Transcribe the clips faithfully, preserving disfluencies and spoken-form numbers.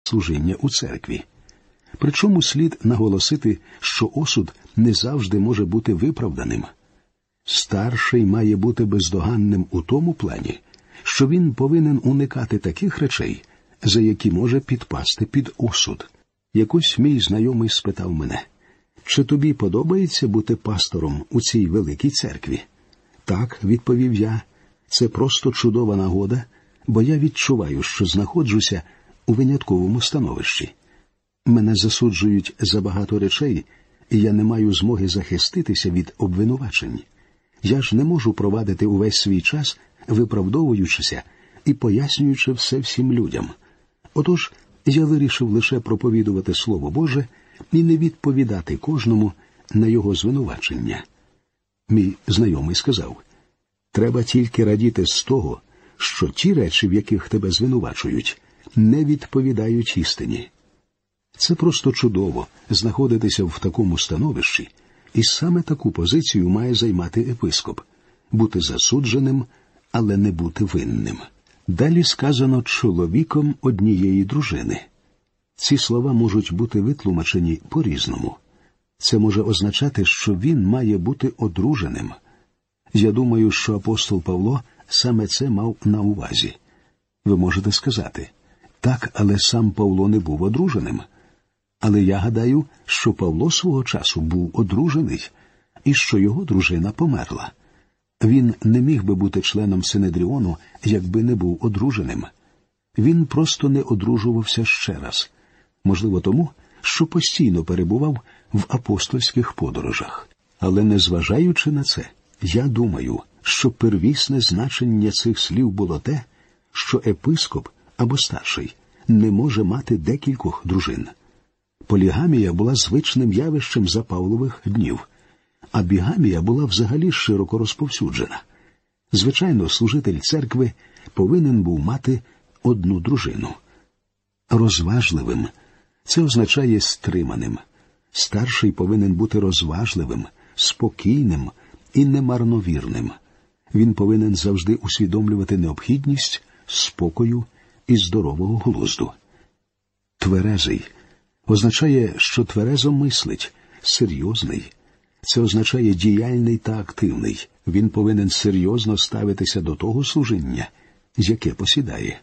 служіння у церкві. Причому слід наголосити, що осуд не завжди може бути виправданим. Старший має бути бездоганним у тому плані, що він повинен уникати таких речей, за які може підпасти під осуд. Якось мій знайомий спитав мене: «Чи тобі подобається бути пастором у цій великій церкві?» «Так», – відповів я, – «це просто чудова нагода, бо я відчуваю, що знаходжуся у винятковому становищі. Мене засуджують за багато речей, і я не маю змоги захиститися від обвинувачень. Я ж не можу провадити увесь свій час, виправдовуючися і пояснюючи все всім людям. Отож, я вирішив лише проповідувати Слово Боже і не відповідати кожному на його звинувачення». Мій знайомий сказав: «Треба тільки радіти з того, що ті речі, в яких тебе звинувачують, не відповідають істині». Це просто чудово – знаходитися в такому становищі, і саме таку позицію має займати єпископ – бути засудженим, але не бути винним. Далі сказано «чоловіком однієї дружини». Ці слова можуть бути витлумачені по-різному. Це може означати, що він має бути одруженим. Я думаю, що апостол Павло саме це мав на увазі. Ви можете сказати: «Так, але сам Павло не був одруженим». Але я гадаю, що Павло свого часу був одружений, і що його дружина померла. Він не міг би бути членом Синедріону, якби не був одруженим. Він просто не одружувався ще раз. Можливо тому, що постійно перебував в апостольських подорожах. Але незважаючи на це, я думаю, що первісне значення цих слів було те, що епископ або старший не може мати декількох дружин. Полігамія була звичним явищем за Павлових днів, а бігамія була взагалі широко розповсюджена. Звичайно, служитель церкви повинен був мати одну дружину. Розважливим – це означає стриманим. Старший повинен бути розважливим, спокійним і немарновірним. Він повинен завжди усвідомлювати необхідність спокою і здорового глузду. Тверезий означає, що тверезо мислить, серйозний. Це означає діяльний та активний. Він повинен серйозно ставитися до того служіння, яке посідає.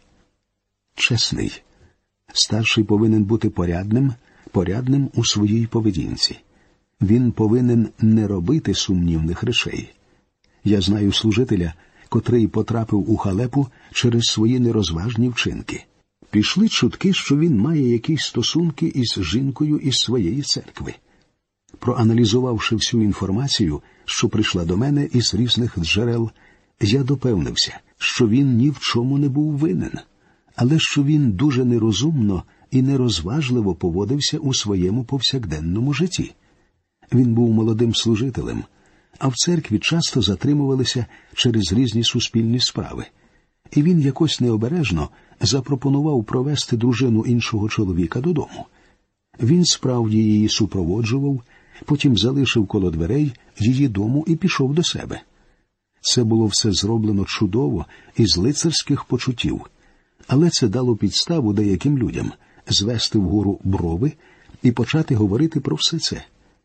Чесний. Старший повинен бути порядним, порядним у своїй поведінці. Він повинен не робити сумнівних речей. Я знаю служителя, котрий потрапив у халепу через свої нерозважні вчинки. Пішли чутки, що він має якісь стосунки із жінкою із своєї церкви. Проаналізувавши всю інформацію, що прийшла до мене із різних джерел, я допевнився, що він ні в чому не був винен, але що він дуже нерозумно і нерозважливо поводився у своєму повсякденному житті. Він був молодим служителем, а в церкві часто затримувалися через різні суспільні справи. І він якось необережно запропонував провести дружину іншого чоловіка додому. Він справді її супроводжував, потім залишив коло дверей її дому і пішов до себе. Це було все зроблено чудово із лицарських почуттів, але це дало підставу деяким людям звести вгору брови і почати говорити про все це.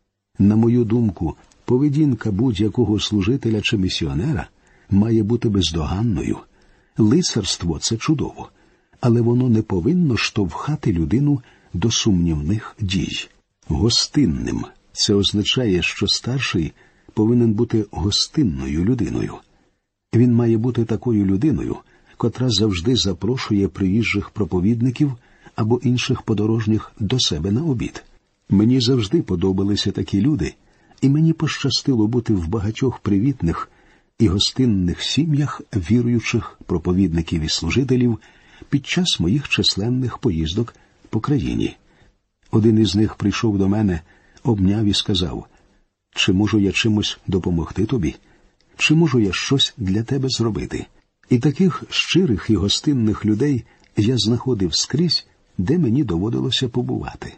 На мою думку, поведінка будь-якого служителя чи місіонера має бути бездоганною. Лицарство – це чудово, але воно не повинно штовхати людину до сумнівних дій. Гостинним – це означає, що старший повинен бути гостинною людиною. Він має бути такою людиною, котра завжди запрошує приїжджих проповідників або інших подорожніх до себе на обід. Мені завжди подобалися такі люди, і мені пощастило бути в багатьох привітних і гостинних сім'ях віруючих проповідників і служителів під час моїх численних поїздок по країні. Один із них прийшов до мене, обняв і сказав: «Чи можу я чимось допомогти тобі? Чи можу я щось для тебе зробити?» І таких щирих і гостинних людей я знаходив скрізь, де мені доводилося побувати.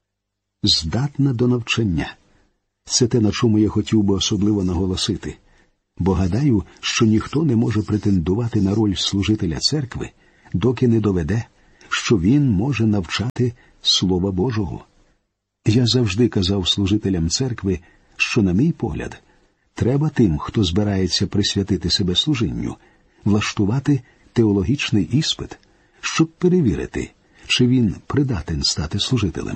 Здатна до навчання – це те, на чому я хотів би особливо наголосити. Бо гадаю, що ніхто не може претендувати на роль служителя церкви, доки не доведе, що він може навчати Слова Божого. Я завжди казав служителям церкви, що, на мій погляд, треба тим, хто збирається присвятити себе служінню, влаштувати теологічний іспит, щоб перевірити, чи він придатен стати служителем.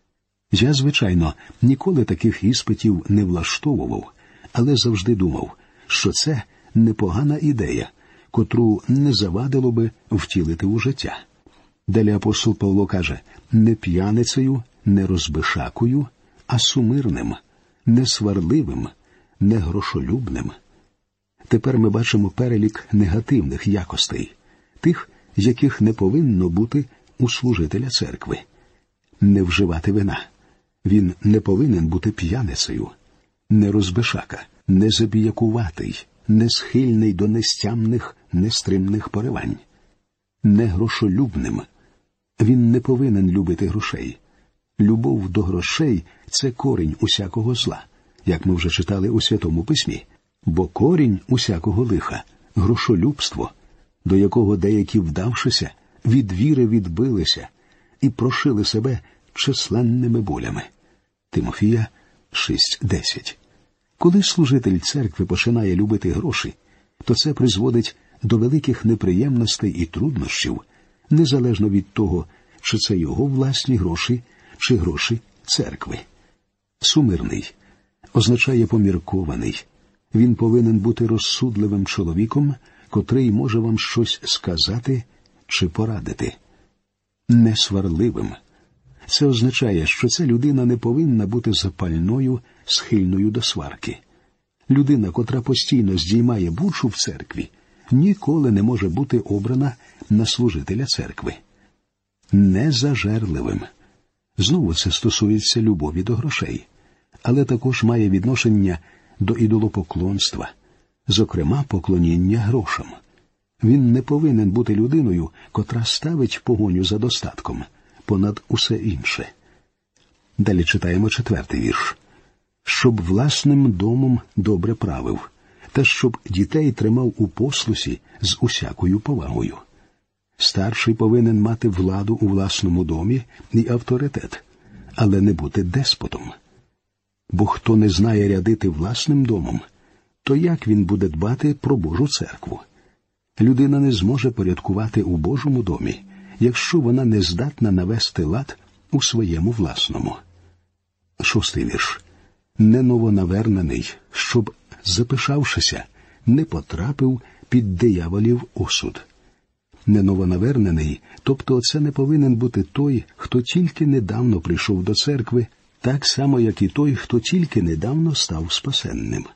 Я, звичайно, ніколи таких іспитів не влаштовував, але завжди думав, що це непогана ідея, котру не завадило би втілити у життя. Далі апостол Павло каже: «Не п'яницею, не розбишакою, а сумирним, не сварливим, не грошолюбним». Тепер ми бачимо перелік негативних якостей, тих, яких не повинно бути у служителя церкви. Не вживати вина. Він не повинен бути п'яницею, не розбишака, не забіякуватий, не схильний до нестямних, нестримних поривань, не грошолюбним. Він не повинен любити грошей. Любов до грошей – це корінь усякого зла, як ми вже читали у Святому Письмі. Бо корінь усякого лиха – грошолюбство, до якого деякі, вдавшися, від віри відбилися і прошили себе численними болями. Тимофія шість десять. Коли служитель церкви починає любити гроші, то це призводить до великих неприємностей і труднощів, незалежно від того, чи це його власні гроші, чи гроші церкви. Сумирний означає поміркований. Він повинен бути розсудливим чоловіком, котрий може вам щось сказати чи порадити. Несварливим. Це означає, що ця людина не повинна бути запальною, схильною до сварки. Людина, котра постійно здіймає бучу в церкві, ніколи не може бути обрана на служителя церкви. Незажерливим. Знову це стосується любові до грошей, але також має відношення до ідолопоклонства, зокрема поклоніння грошам. Він не повинен бути людиною, котра ставить погоню за достатком понад усе інше. Далі читаємо четвертий вірш. «Щоб власним домом добре правив, та щоб дітей тримав у послусі з усякою повагою». Старший повинен мати владу у власному домі і авторитет, але не бути деспотом. Бо хто не знає рядити власним домом, то як він буде дбати про Божу церкву? Людина не зможе порядкувати у Божому домі, якщо вона не здатна навести лад у своєму власному. Шостий вірш. «Не новонавернений, щоб, запишавшися, не потрапив під дияволів осуд». Не новонавернений, тобто це не повинен бути той, хто тільки недавно прийшов до церкви, так само, як і той, хто тільки недавно став спасенним.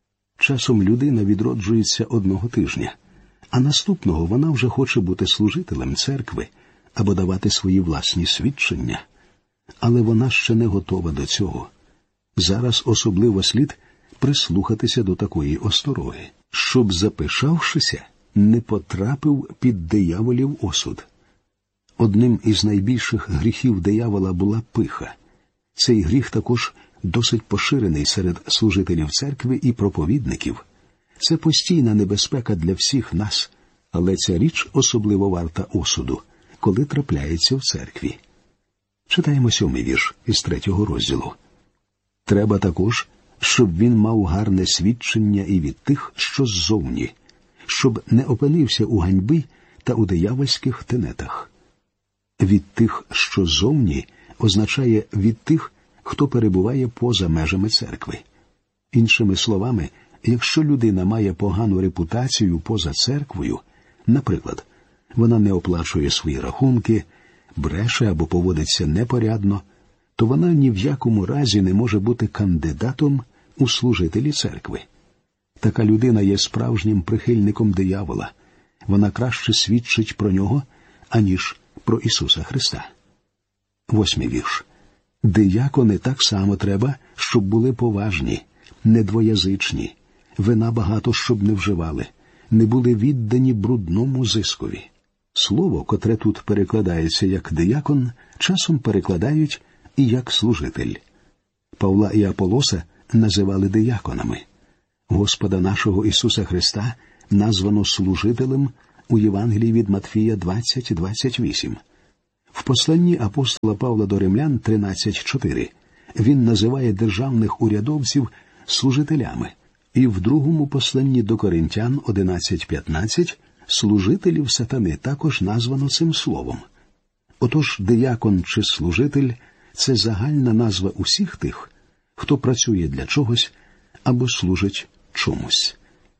Часом людина відроджується одного тижня, а наступного вона вже хоче бути служителем церкви або давати свої власні свідчення. Але вона ще не готова до цього. Зараз особливо слід прислухатися до такої остороги, щоб, запишавшися, не потрапив під дияволів осуд. Одним із найбільших гріхів диявола була пиха. Цей гріх також досить поширений серед служителів церкви і проповідників. Це постійна небезпека для всіх нас, але ця річ особливо варта осуду, коли трапляється в церкві. Читаємо сьомий вірш із третього розділу. «Треба також, щоб він мав гарне свідчення і від тих, що ззовні, щоб не опинився у ганьбі та у диявольських тенетах». «Від тих, що зовні» означає від тих, хто перебуває поза межами церкви. Іншими словами, якщо людина має погану репутацію поза церквою, наприклад, вона не оплачує свої рахунки, бреше або поводиться непорядно, то вона ні в якому разі не може бути кандидатом у служителі церкви. Така людина є справжнім прихильником диявола. Вона краще свідчить про нього, аніж про Ісуса Христа. Восьмий вірш. «Диякони так само треба, щоб були поважні, недвоязичні, вина багато, щоб не вживали, не були віддані брудному зискові». Слово, котре тут перекладається як «диякон», часом перекладають і як «служитель». Павла і Аполоса називали дияконами. Господа нашого Ісуса Христа названо служителем у Євангелії від Матфія двадцять двадцять вісім. В посланні апостола Павла до Римлян тринадцять чотири він називає державних урядовців служителями, і в другому посланні до Коринтян одинадцять п'ятнадцять служителів сатани також названо цим словом. Отож, диякон чи служитель – це загальна назва усіх тих, хто працює для чогось або служить чомусь.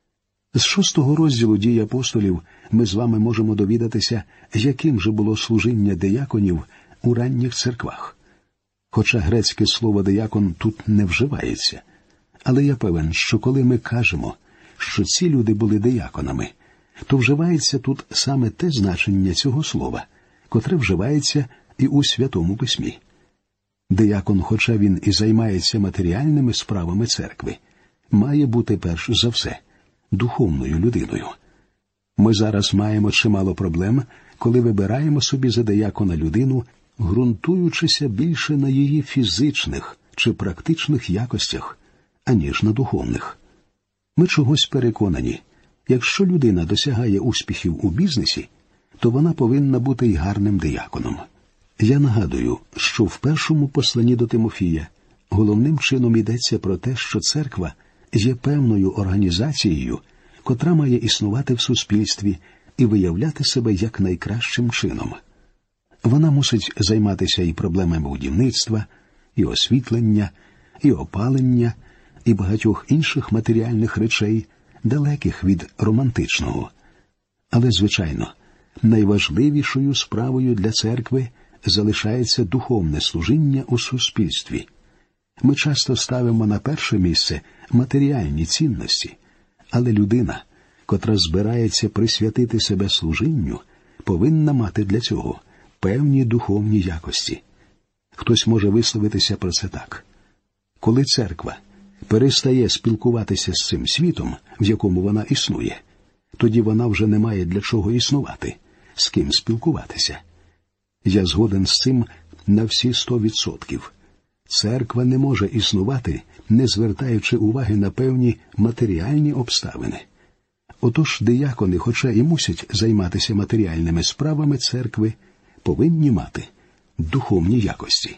З шостого розділу «Дій апостолів» ми з вами можемо довідатися, яким же було служіння дияконів у ранніх церквах. Хоча грецьке слово «диякон» тут не вживається. Але я певен, що коли ми кажемо, що ці люди були дияконами, то вживається тут саме те значення цього слова, котре вживається і у Святому Письмі. Диякон, хоча він і займається матеріальними справами церкви, має бути перш за все духовною людиною. Ми зараз маємо чимало проблем, коли вибираємо собі за диякона людину, ґрунтуючися більше на її фізичних чи практичних якостях, аніж на духовних. Ми чогось переконані, якщо людина досягає успіхів у бізнесі, то вона повинна бути й гарним дияконом. Я нагадую, що в першому посланні до Тимофія головним чином йдеться про те, що церква є певною організацією, котра має існувати в суспільстві і виявляти себе як найкращим чином. Вона мусить займатися і проблемами будівництва, і освітлення, і опалення, і багатьох інших матеріальних речей, далеких від романтичного. Але, звичайно, найважливішою справою для церкви залишається духовне служіння у суспільстві. Ми часто ставимо на перше місце матеріальні цінності, але людина, котра збирається присвятити себе служінню, повинна мати для цього певні духовні якості. Хтось може висловитися про це так. Коли церква перестає спілкуватися з цим світом, в якому вона існує, тоді вона вже не має для чого існувати, з ким спілкуватися. Я згоден з цим на всі сто відсотків. Церква не може існувати, не звертаючи уваги на певні матеріальні обставини. Отож диякони, хоча і мусять займатися матеріальними справами церкви, повинні мати духовні якості.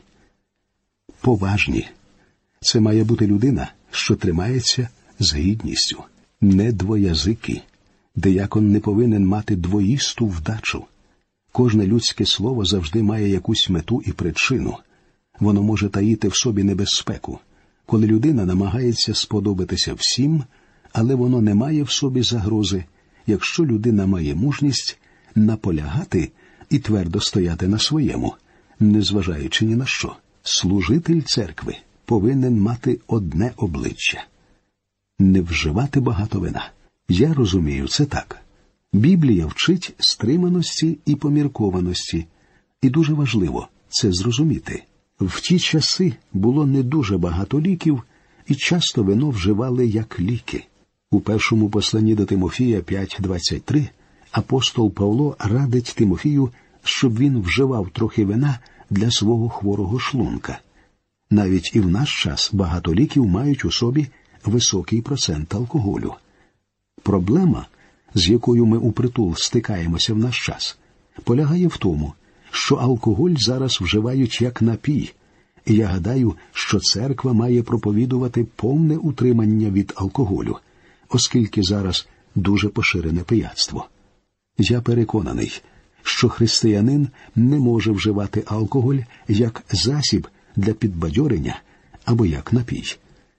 Поважні. Це має бути людина, що тримається з гідністю. Не двоязики. Диякон не повинен мати двоїсту вдачу. Кожне людське слово завжди має якусь мету і причину. Воно може таїти в собі небезпеку, коли людина намагається сподобатися всім, але воно не має в собі загрози, якщо людина має мужність наполягати і твердо стояти на своєму, незважаючи ні на що. Служитель церкви повинен мати одне обличчя. Не вживати багато вина. Я розумію це так. Біблія вчить стриманості і поміркованості, і дуже важливо це зрозуміти. В ті часи було не дуже багато ліків, і часто вино вживали як ліки. У першому посланні до Тимофія п'ять двадцять три апостол Павло радить Тимофію, щоб він вживав трохи вина для свого хворого шлунка. Навіть і в наш час багато ліків мають у собі високий процент алкоголю. Проблема, з якою ми упритул стикаємося в наш час, полягає в тому, що алкоголь зараз вживають як напій, і я гадаю, що церква має проповідувати повне утримання від алкоголю, оскільки зараз дуже поширене пияцтво. Я переконаний, що християнин не може вживати алкоголь як засіб для підбадьорення або як напій.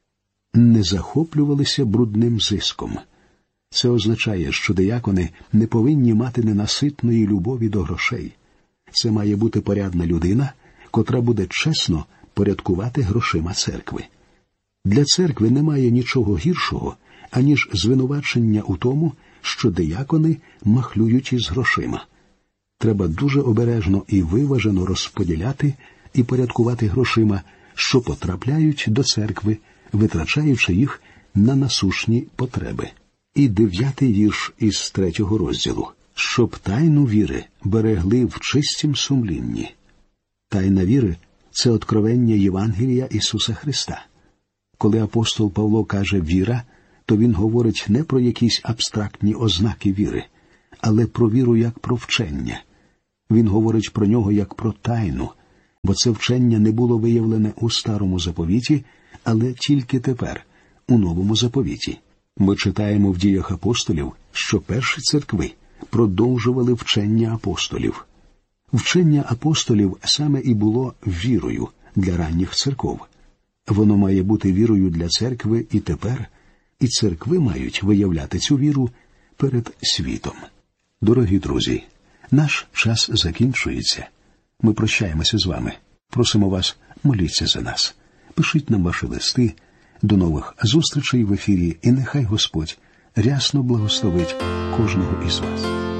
Не захоплювалися брудним зиском. Це означає, що диякони не повинні мати ненаситної любові до грошей. Це має бути порядна людина, котра буде чесно порядкувати грошима церкви. Для церкви немає нічого гіршого, аніж звинувачення у тому, що диякони махлюють із грошима. Треба дуже обережно і виважено розподіляти і порядкувати грошима, що потрапляють до церкви, витрачаючи їх на насущні потреби. І дев'ятий вірш із третього розділу. «Щоб тайну віри берегли в чистім сумлінні». Тайна віри – це откровення Євангелія Ісуса Христа. Коли апостол Павло каже «віра», то він говорить не про якісь абстрактні ознаки віри, але про віру як про вчення. Він говорить про нього як про тайну, бо це вчення не було виявлене у Старому заповіті, але тільки тепер, у Новому заповіті. Ми читаємо в Діях апостолів, що перші церкви продовжували вчення апостолів. Вчення апостолів саме і було вірою для ранніх церков. Воно має бути вірою для церкви і тепер, і церкви мають виявляти цю віру перед світом. Дорогі друзі, наш час закінчується. Ми прощаємося з вами. Просимо вас, моліться за нас. Пишіть нам ваші листи. До нових зустрічей в ефірі, і нехай Господь рясно благословить кожного із вас.